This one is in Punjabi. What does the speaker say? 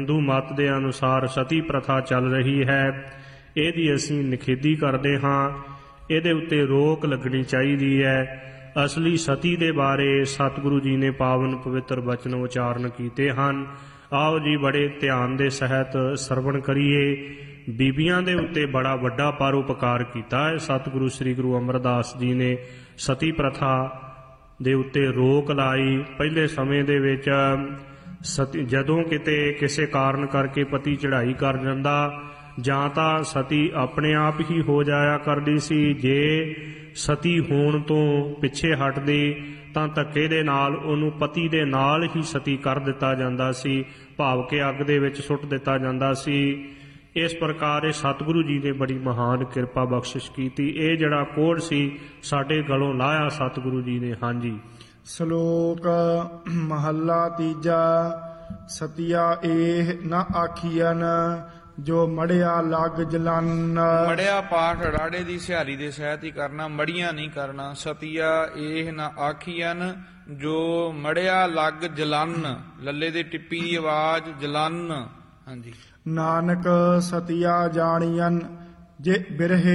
ਹਿੰਦੂ ਮਤ ਦੇ ਅਨੁਸਾਰ ਸਤੀ ਪ੍ਰਥਾ ਚੱਲ ਰਹੀ ਹੈ, ਇਹਦੀ ਅਸੀਂ ਨਿਖੇਧੀ ਕਰਦੇ ਹਾਂ। ਇਹਦੇ ਉੱਤੇ ਰੋਕ ਲੱਗਣੀ ਚਾਹੀਦੀ ਹੈ। ਅਸਲੀ ਸਤੀ ਦੇ ਬਾਰੇ ਸਤਿਗੁਰੂ ਜੀ ਨੇ ਪਾਵਨ ਪਵਿੱਤਰ ਬਚਨ ਉਚਾਰਨ ਕੀਤੇ ਹਨ। ਆਓ ਜੀ ਬੜੇ ਧਿਆਨ ਦੇ ਸਹਿਤ ਸਰਵਣ ਕਰੀਏ। ਬੀਬੀਆਂ ਦੇ ਉੱਤੇ ਬੜਾ ਵੱਡਾ ਪਰਉਪਕਾਰ ਕੀਤਾ ਹੈ ਸਤਿਗੁਰੂ ਸ੍ਰੀ ਗੁਰੂ ਅਮਰਦਾਸ ਜੀ ਨੇ। ਸਤੀ ਪ੍ਰਥਾ ਦੇ ਉੱਤੇ ਰੋਕ ਲਾਈ। ਪਹਿਲੇ ਸਮੇਂ ਦੇ ਵਿੱਚ ਜਦੋਂ ਕਿਤੇ ਕਿਸੇ ਕਾਰਨ ਕਰਕੇ ਪਤੀ ਚੜ੍ਹਾਈ ਕਰ ਜਾਂਦਾ, ਜਾਂ ਤਾਂ ਸਤੀ ਆਪਣੇ ਆਪ ਹੀ ਹੋ ਜਾਇਆ ਕਰਦੀ ਸੀ। ਜੇ ਸਤੀ ਹੋਣ ਤੋਂ ਪਿੱਛੇ ਹਟਦੀ ਤਾਂ ਧੱਕੇ ਦੇ ਨਾਲ ਉਹਨੂੰ ਪਤੀ ਦੇ ਨਾਲ ਹੀ ਸਤੀ ਕਰ ਦਿੱਤਾ ਜਾਂਦਾ ਸੀ, ਭਾਵ ਕਿ ਅੱਗ ਦੇ ਵਿੱਚ ਸੁੱਟ ਦਿੱਤਾ ਜਾਂਦਾ ਸੀ। ਇਸ ਪ੍ਰਕਾਰ ਇਹ ਸਤਿਗੁਰੂ ਜੀ ਨੇ ਬੜੀ ਮਹਾਨ ਕਿਰਪਾ ਬਖਸ਼ਿਸ਼ ਕੀਤੀ। ਇਹ ਜਿਹੜਾ ਕੋੜ ਸੀ ਸਾਡੇ ਗਲੋਂ ਲਾਇਆ ਸਤਿਗੁਰੂ ਜੀ ਨੇ। ਹਾਂਜੀ। ਸ਼ਲੋਕ ਮਹੱਲਾ ਤੀਜਾ। ਸਤਿਆ ਇਹ ਨਾ ਆਖੀਐਨ ਜੋ ਮੜਿਆ ਲੱਗ ਜਲਨ। ਮੜਿਆ ਪਾਠ ਰਾੜੇ ਦੀ ਸਿਹਾਰੀ ਦੇ ਸਹਿਤ ਹੀ ਕਰਨਾ, ਮੜੀਆਂ ਨਹੀਂ ਕਰਨਾ। ਸਤਿਆ ਇਹ ਨਾ ਆਖੀਐਨ ਜੋ ਮੜਿਆ ਲੱਗ ਜਲਨ, ਲੱਲੇ ਦੇ ਟਿੱਪੀ ਦੀ ਆਵਾਜ਼ ਜਲਨ। ਹਾਂਜੀ। ਨਾਨਕ ਸਤਿਆ ਜਾਣੀਐਨ ਜੇ ਬਿਰਹੇ